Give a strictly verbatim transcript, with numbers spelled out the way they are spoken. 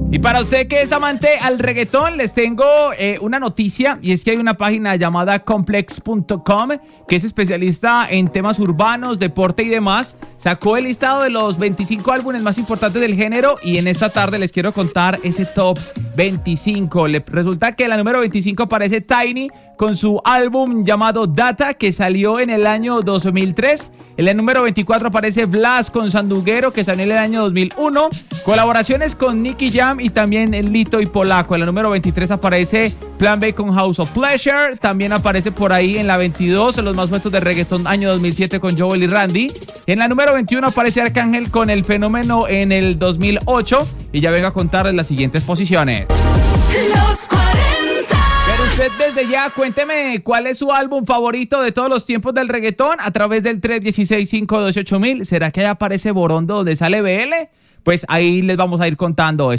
Y para usted que es amante al reggaetón, les tengo eh, una noticia, y es que hay una página llamada complex punto com que es especialista en temas urbanos, deporte y demás. Sacó el listado de los veinticinco álbumes más importantes del género y en esta tarde les quiero contar ese top veinticinco. Le resulta que en la número veinticinco aparece Tiny con su álbum llamado Data, que salió en el año dos mil tres. En el número veinticuatro aparece Blas con Sanduguero, que salió en el año dos mil uno. Colaboraciones con Nicky Jam y también Lito y Polaco. En la número veintitrés aparece Plan B con House of Pleasure. También aparece por ahí en la veintidós, en los más puestos de reggaetón, año dos mil siete, con Joel y Randy. En la número veintiuno aparece Arcángel con El Fenómeno en el dos mil ocho. Y ya vengo a contarles las siguientes posiciones. Los cuarenta. Pero usted desde ya, cuénteme cuál es su álbum favorito de todos los tiempos del reggaetón a través del tres uno seis, cinco dos ocho mil. ¿Será que ahí aparece Borondo donde sale B L? Pues ahí les vamos a ir contando.